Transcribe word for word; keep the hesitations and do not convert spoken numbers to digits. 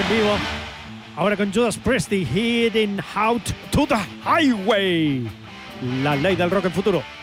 en vivo. Ahora con Judas Priest, Heading Out to the Highway. La ley del rock en futuro.